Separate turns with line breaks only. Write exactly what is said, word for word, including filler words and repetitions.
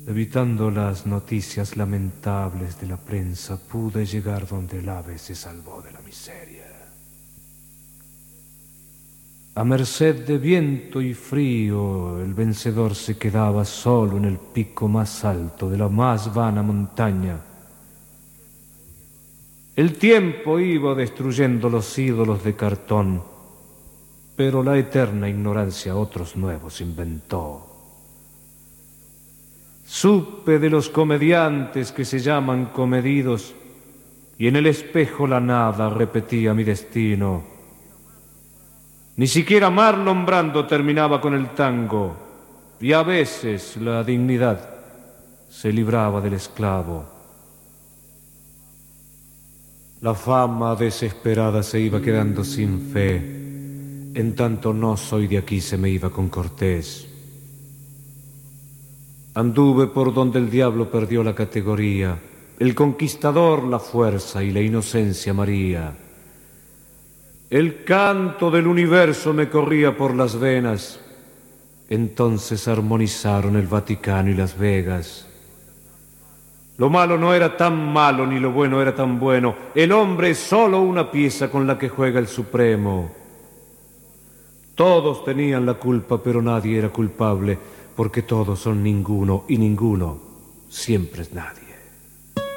Evitando las noticias lamentables de la prensa, pude llegar donde el ave se salvó de la miseria. A merced de viento y frío, el vencedor se quedaba solo en el pico más alto de la más vana montaña. El tiempo iba destruyendo los ídolos de cartón, pero la eterna ignorancia otros nuevos inventó. Supe de los comediantes que se llaman comedidos, y en el espejo la nada repetía mi destino. Ni siquiera Marlon Brando terminaba con el tango, y a veces la dignidad se libraba del esclavo. La fama desesperada se iba quedando sin fe, en tanto no soy de aquí se me iba con Cortés. Anduve por donde el diablo perdió la categoría, el conquistador la fuerza y la inocencia María. El canto del universo me corría por las venas. Entonces armonizaron el Vaticano y Las Vegas. Lo malo no era tan malo ni lo bueno era tan bueno. El hombre es solo una pieza con la que juega el Supremo. Todos tenían la culpa, pero nadie era culpable, porque todos son ninguno y ninguno siempre es nadie.